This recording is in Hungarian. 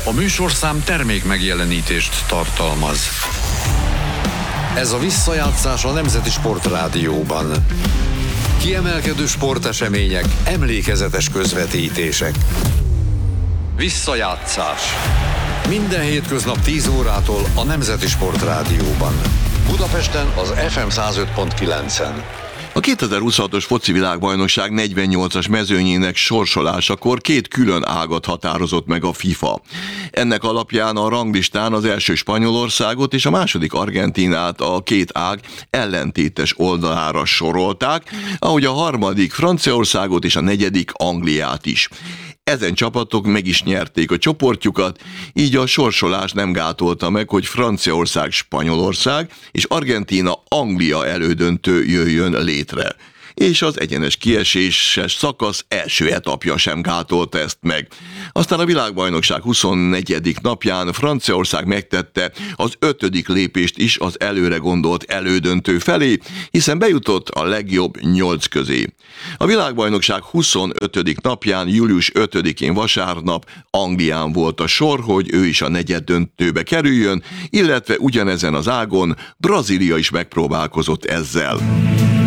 A műsorszám termék megjelenítést tartalmaz. Ez a visszajátszás a Nemzeti Sportrádióban. Kiemelkedő sportesemények, emlékezetes közvetítések. Visszajátszás. Minden hétköznap 10 órától a Nemzeti Sportrádióban. Budapesten az FM 105.9-en. A 2026-os foci világbajnokság 48-as mezőnyének sorsolásakor 2 külön ágat határozott meg a FIFA. Ennek alapján a ranglistán az első Spanyolországot és a második Argentínát a 2 ág ellentétes oldalára sorolták, ahogy a harmadik Franciaországot és a negyedik Angliát is. Ezen csapatok meg is nyerték a csoportjukat, így a sorsolás nem gátolta meg, hogy Franciaország, Spanyolország és Argentína, Anglia elődöntő jöjjön létre. És az egyenes kieséses szakasz első etapja sem gátolta ezt meg. Aztán a világbajnokság 24. napján Franciaország megtette az 5. lépést is az előre gondolt elődöntő felé, hiszen bejutott a legjobb 8 közé. A világbajnokság 25. napján, július 5-én vasárnap Anglián volt a sor, hogy ő is a negyeddöntőbe kerüljön, illetve ugyanezen az ágon Brazília is megpróbálkozott ezzel.